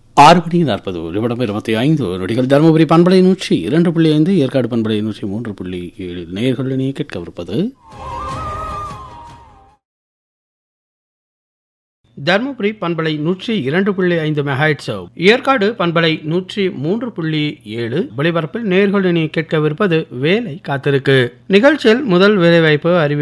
6:40 தருமபுரி பண்பலை 102.5 ஏற்காடு பண்பலை 103.7 நேயர்களுடனே கேட்கவிருப்பது தருமபுரி பண்பலை 102.5 மெகாஹெர்ட்ஸ், ஏற்காடு பண்பலை 103.7 ஒலிபரப்பில் நேயர்களுடனே கேட்கவிருப்பது வேலை காத்திருக்கு நிகழ்ச்சியில் முதல் வேலைவாய்ப்பு அறிவி